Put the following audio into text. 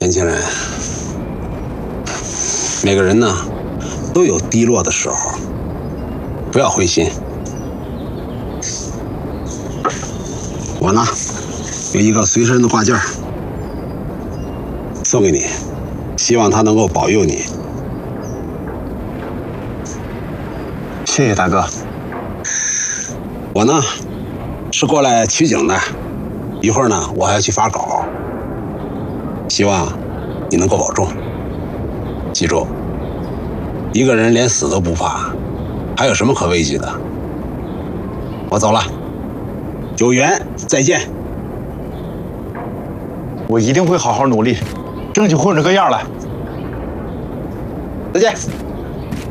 年轻人，每个人呢都有低落的时候，不要灰心。我呢有一个随身的挂件，送给你，希望它能够保佑你。 谢谢大哥。 我呢是过来取景的，一会儿呢我还要去发稿，希望你能够保重。记住，一个人连死都不怕，还有什么可畏惧的？我走了，有缘再见。 我一定会好好努力，争取混出个样来。 再见。